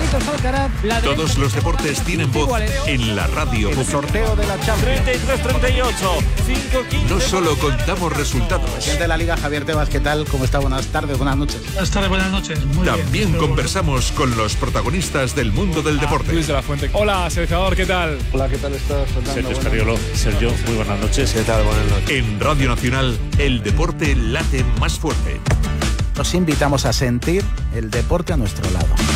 Carlitos Alcaraz. Todos los deportes tienen voz en la radio. El sorteo de la Champions. 33-38. 5-15. No solo contamos resultados. Presidente de la Liga, Javier Tebas, ¿qué tal? ¿Cómo está? Buenas tardes, buenas noches. Buenas tardes, buenas noches. Muy También bien. conversamos con los protagonistas del mundo del deporte. Luis de la Fuente. Hola, seleccionador, ¿qué tal? Hola, ¿qué tal estás, Fernando? Sergio Escariolo. Sergio, muy buenas noches. ¿Qué tal? Buenas noches. En Radio Nacional, el deporte late más fuerte. Nos invitamos a sentir el deporte a nuestro lado.